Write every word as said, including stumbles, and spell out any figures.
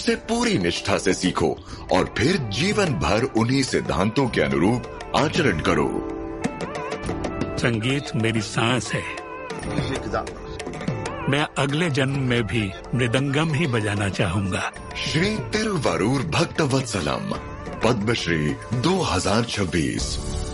उसे पूरी निष्ठा से सीखो और फिर जीवन भर उन्हीं सिद्धांतों के अनुरूप आचरण करो। संगीत मेरी सांस है। मैं अगले जन्म में भी मृदंगम ही बजाना चाहूंगा। श्री तिरुवरूर भक्तवत्सलम पद्मश्री दो हज़ार छब्बीस।